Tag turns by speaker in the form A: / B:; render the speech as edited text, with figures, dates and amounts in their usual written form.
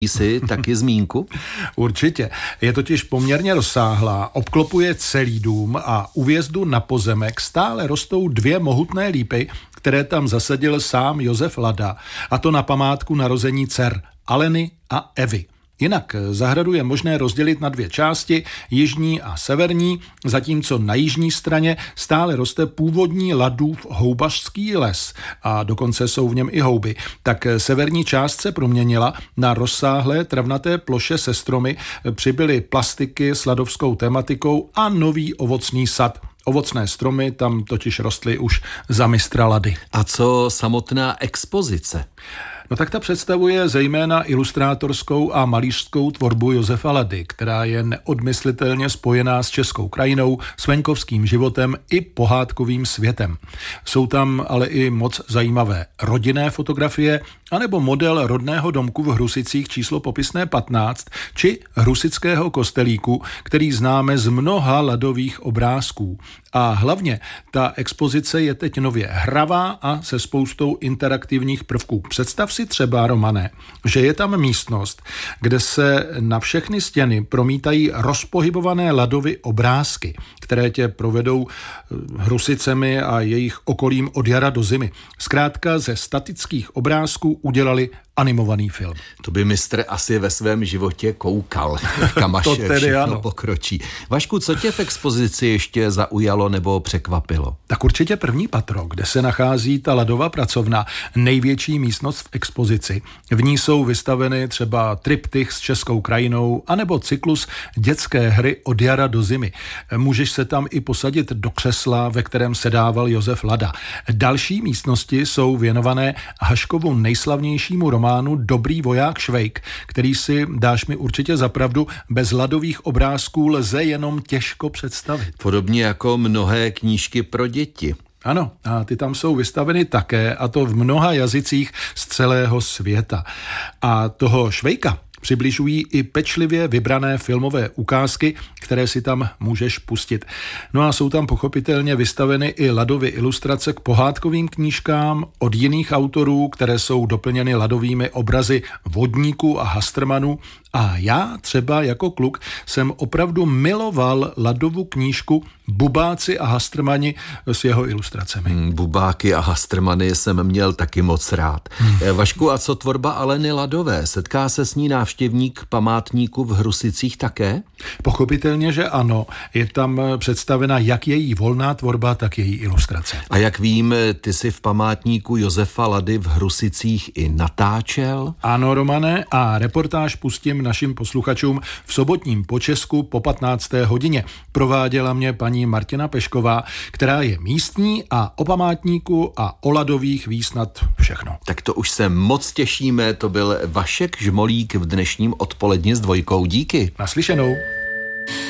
A: si taky zmínku?
B: Určitě. Je totiž poměrně rozsáhlá, obklopuje celý dům a u vjezdu na pozemek stále rostou 2 mohutné lípy, které tam zasadil sám Josef Lada, a to na památku narození dcer Aleny a Evy. Jinak zahradu je možné rozdělit na 2 části, jižní a severní, zatímco na jižní straně stále roste původní Ladův houbařský les a dokonce jsou v něm i houby. Tak severní část se proměnila na rozsáhlé travnaté ploše se stromy, přibyly plastiky s ladovskou tematikou a nový ovocný sad. Ovocné stromy tam totiž rostly už za mistra Lady.
A: A co samotná expozice?
B: No tak ta představuje zejména ilustrátorskou a malířskou tvorbu Josefa Lady, která je neodmyslitelně spojená s českou krajinou, s venkovským životem i pohádkovým světem. Jsou tam ale i moc zajímavé rodinné fotografie, anebo model rodného domku v Hrusicích číslo popisné 15, či hrusického kostelíku, který známe z mnoha Ladových obrázků. A hlavně ta expozice je teď nově hravá a se spoustou interaktivních prvků. Představ si třeba, Romane, že je tam místnost, kde se na všechny stěny promítají rozpohybované Ladovy obrázky, které tě provedou Hrusicemi a jejich okolím od jara do zimy. Zkrátka ze statických obrázků udělali animovaný film.
A: To by mistr asi ve svém životě koukal, kam až všechno pokročí. Vašku, co tě v expozici ještě zaujalo nebo překvapilo?
B: Tak určitě první patro, kde se nachází ta Ladova pracovna, největší místnost v expozici. V ní jsou vystaveny třeba triptych s českou krajinou anebo cyklus dětské hry od jara do zimy. Můžeš se tam i posadit do křesla, ve kterém sedával Josef Lada. Další místnosti jsou věnované Haškovu nejslavnějšímu románu Dobrý voják Švejk, který si, dáš mi určitě za pravdu, bez Ladových obrázků lze jenom těžko představit.
A: Podobně jako mnohé knížky pro děti.
B: Ano, a ty tam jsou vystaveny také, a to v mnoha jazycích z celého světa. A toho Švejka přibližují i pečlivě vybrané filmové ukázky, které si tam můžeš pustit. No a jsou tam pochopitelně vystaveny i Ladovy ilustrace k pohádkovým knížkám od jiných autorů, které jsou doplněny Ladovými obrazy vodníků a hastrmanů. A já třeba jako kluk jsem opravdu miloval Ladovu knížku Bubáci a hastrmani s jeho ilustracemi.
A: Bubáky a hastrmany jsem měl taky moc rád. Vašku, a co tvorba Aleny Ladové? Setká se s ní návštěvník památníku v Hrusicích také?
B: Pochopitelně, že ano. Je tam představena jak její volná tvorba, tak její ilustrace.
A: A jak vím, ty si v památníku Josefa Lady v Hrusicích i natáčel?
B: Ano, Romane, a reportáž pustím našim posluchačům v sobotním počesku po 15. hodině. Prováděla mě paní Martina Pešková, která je místní a o památníku a o Ladových ví snad všechno.
A: Tak to už se moc těšíme, to byl Vašek Žmolík v dnešním Odpoledni s dvojkou. Díky.
B: Naslyšenou.